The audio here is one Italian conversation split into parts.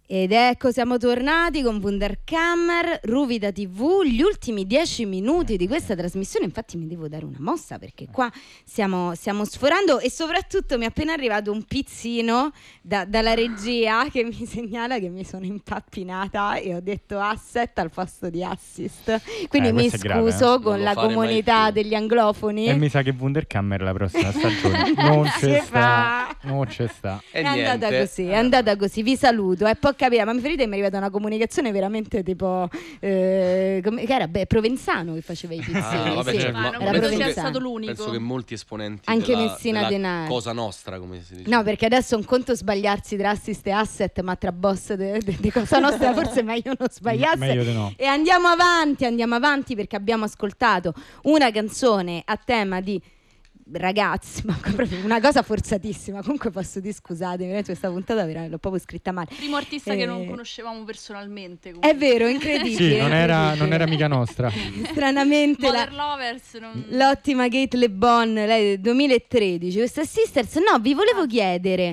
Ed ecco, siamo tornati con Wunderkammer, Ruvida TV, gli ultimi 10 minuti di questa trasmissione. Infatti mi devo dare una mossa perché qua stiamo sforando e soprattutto mi è appena arrivato un pizzino dalla regia che mi segnala che mi sono impappinata e ho detto asset al posto di assist. Quindi mi scuso grave, con la comunità degli anglofoni. E mi sa che Wunderkammer la prossima stagione non c'è sta. È andata così, vi saluto. È po' capire, ma mi ferite, mi è arrivata una comunicazione veramente tipo che era Provenzano che faceva i pizzini. Vabbè, sì. certo, Era ma penso sia Provenzano. stato l'unico. penso che molti esponenti Anche della Messina Denaro. Cosa Nostra, come si dice. No, perché adesso è un conto sbagliarsi tra assist e asset, ma tra boss di Cosa Nostra forse è meglio non sbagliarsi. Meglio di no. E andiamo avanti perché abbiamo ascoltato una canzone a tema di ragazzi, ma proprio una cosa forzatissima. Comunque posso dire, scusatemi, questa puntata l'ho proprio scritta male. Primo artista che non conoscevamo personalmente. È vero, incredibile. Sì, non era mica nostra. Stranamente Mother Lovers l'ottima Kate Le Bon, lei del 2013. Questa Sisters, no, vi volevo chiedere,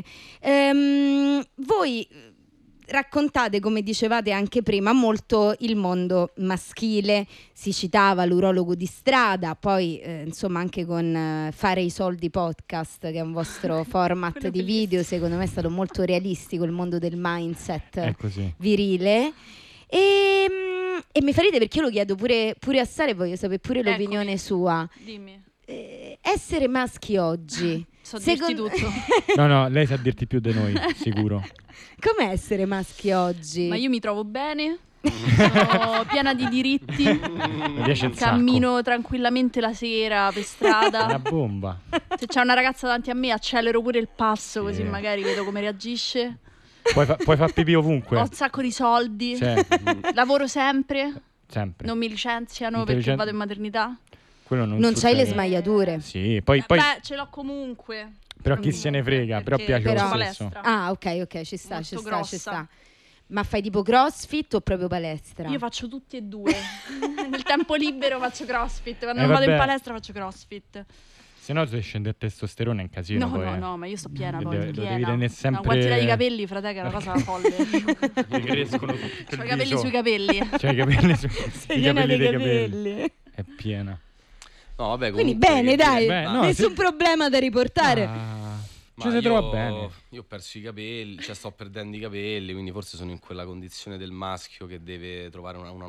voi raccontate, come dicevate anche prima, molto il mondo maschile, si citava l'urologo di strada, poi insomma anche con Fare i soldi podcast, che è un vostro format di video, secondo me è stato molto realistico il mondo del mindset virile. E mi farete, perché io lo chiedo pure a Sara e voglio sapere pure l'opinione sua. Dimmi. Essere maschi oggi, so dirti tutto. No, lei sa dirti più di noi, sicuro. Com'è essere maschi oggi? Ma io mi trovo bene, sono piena di diritti, cammino tranquillamente la sera per strada. Una bomba. Se c'è una ragazza davanti a me accelero pure il passo, così magari vedo come reagisce. Puoi far pipì ovunque. Ho un sacco di soldi, lavoro sempre, non mi licenziano perché vado in maternità. Non c'hai le smagliature? Sì, poi beh, ce l'ho comunque. Però chi se ne frega, però piace lo stesso. Ah, ok, ci sta. Ma fai tipo CrossFit o proprio palestra? Io faccio tutti e due. Nel tempo libero faccio CrossFit, quando non vado in palestra faccio CrossFit. Se no se scende il testosterone è un casino. No, ma io sto piena poi, lo devi tenere sempre... Una quantità di capelli, frate, che è una cosa folle. Mi crescono tutti. C'ho i capelli sui capelli. C'hai i capelli sui capelli dei capelli. È piena. No, vabbè, quindi bene, dai, nessun problema da riportare. Ci si trova bene. Io ho perso i capelli, sto perdendo i capelli, quindi forse sono in quella condizione del maschio che deve trovare una